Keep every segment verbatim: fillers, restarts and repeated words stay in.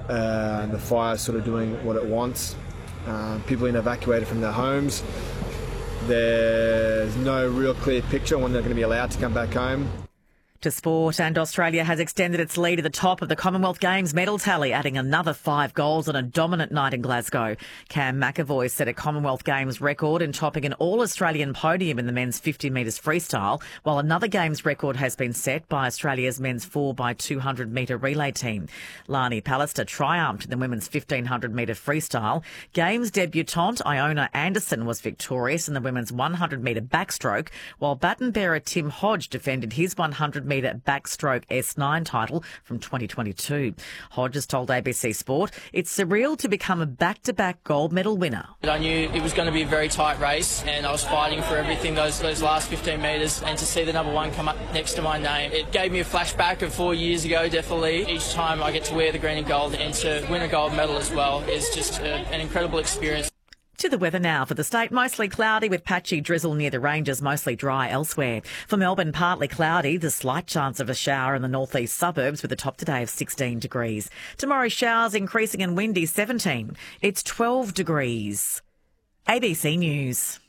uh, and the fire sort of doing what it wants. Uh, people being evacuated from their homes. There's no real clear picture when they're going to be allowed to come back home. To sport, and Australia has extended its lead at the top of the Commonwealth Games medal tally, adding another five golds on a dominant night in Glasgow. Cam McAvoy set a Commonwealth Games record in topping an all-Australian podium in the men's fifty metres freestyle, while another Games record has been set by Australia's men's four by two hundred metre relay team. Lani Pallister triumphed in the women's fifteen hundred metre freestyle. Games debutante Iona Anderson was victorious in the women's one hundred metre backstroke, while baton bearer Tim Hodge defended his one hundred metre backstroke S nine title from twenty twenty-two. Hodges told A B C Sport, "It's surreal to become a back-to-back gold medal winner." I knew it was going to be a very tight race, and I was fighting for everything those those last fifteen metres, and to see the number one come up next to my name, it gave me a flashback of four years ago, definitely. Each time I get to wear the green and gold and to win a gold medal as well is just a, an incredible experience. To the weather now for the state. Mostly cloudy with patchy drizzle near the ranges, mostly dry elsewhere. For Melbourne, partly cloudy, the slight chance of a shower in the northeast suburbs with a top today of sixteen degrees. Tomorrow, showers increasing and windy, seventeen. It's twelve degrees. A B C News.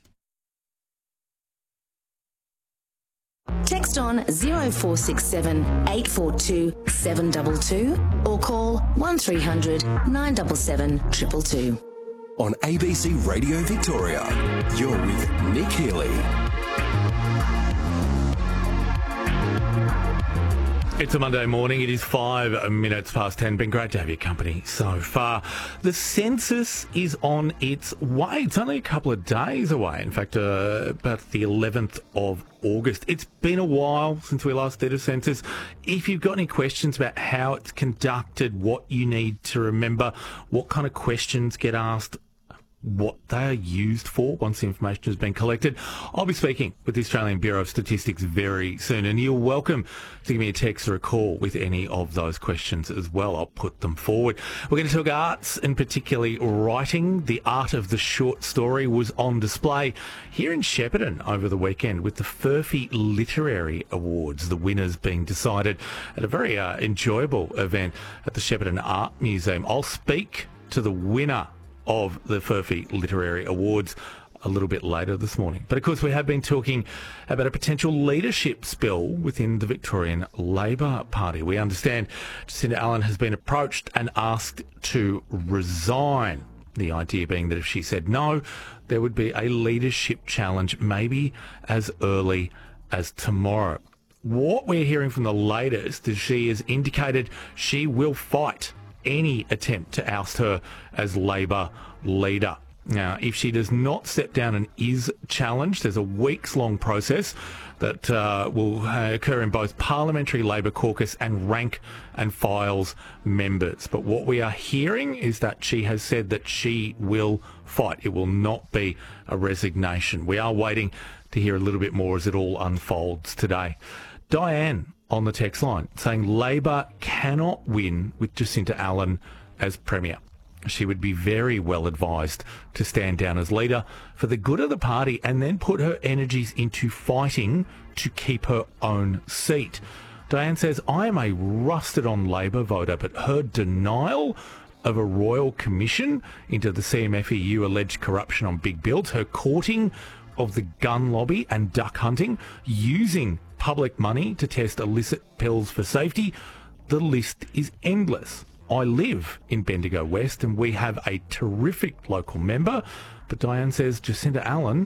Text on zero four six seven eight four two seven two two or call one three hundred nine seven seven two two two. On A B C Radio Victoria, you're with Nick Healy. It's a Monday morning. It is five minutes past ten. Been great to have your company so far. The census is on its way. It's only a couple of days away. In fact, uh, about the eleventh of August. It's been a while since we last did a census. If you've got any questions about how it's conducted, what you need to remember, what kind of questions get asked, what they are used for once the information has been collected, I'll be speaking with the Australian Bureau of Statistics very soon, and you're welcome to give me a text or a call with any of those questions as well. I'll put them forward. We're going to talk arts, and particularly writing. The art of the short story was on display here in Shepparton over the weekend with the Furphy Literary Awards, the winners being decided at a very uh, enjoyable event at the Shepparton Art Museum. I'll speak to the winner of the Furphy Literary Awards a little bit later this morning. But of course, we have been talking about a potential leadership spill within the Victorian Labor Party. We understand Jacinta Allan has been approached and asked to resign. The idea being that if she said no, there would be a leadership challenge maybe as early as tomorrow. What we're hearing from the latest is she has indicated she will fight any attempt to oust her as Labor leader. Now, if she does not step down and is challenged, there's a weeks-long process that uh, will uh, occur in both Parliamentary Labor Caucus and rank and files members. But what we are hearing is that she has said that she will fight. It will not be a resignation. We are waiting to hear a little bit more as it all unfolds today. Diane on the text line saying Labor cannot win with Jacinta Allan as Premier. She would be very well advised to stand down as leader for the good of the party and then put her energies into fighting to keep her own seat. Diane says, I am a rusted-on Labor voter, but her denial of a royal commission into the C M F E U alleged corruption on big builds, her courting of the gun lobby and duck hunting, using public money to test illicit pills for safety, the list is endless. I live in Bendigo West and we have a terrific local member, but Diane says Jacinta Allan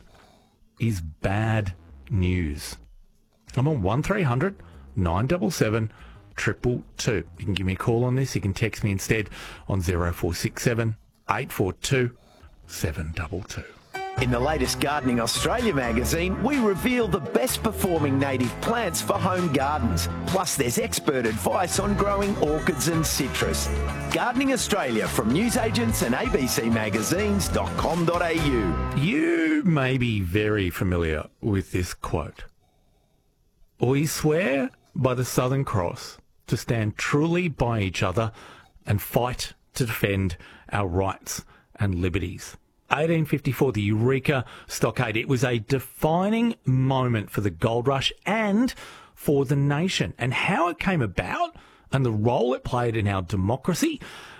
is bad news. I'm on one three hundred nine seven seven two two two. You can give me a call on this. You can text me instead on zero four six seven eight four two seven two two. In the latest Gardening Australia magazine, we reveal the best performing native plants for home gardens. Plus, there's expert advice on growing orchids and citrus. Gardening Australia from newsagents and a b c magazines dot com dot a u. You may be very familiar with this quote. We swear by the Southern Cross to stand truly by each other and fight to defend our rights and liberties. eighteen fifty-four, the Eureka Stockade. It was a defining moment for the gold rush and for the nation. And how it came about and the role it played in our democracy,